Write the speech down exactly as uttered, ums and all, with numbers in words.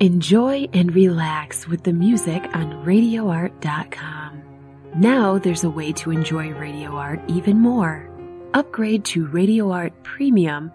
Enjoy and relax with the music on radio art dot com. Now there's a way to enjoy Radio Art even more. Upgrade to Radio Art Premium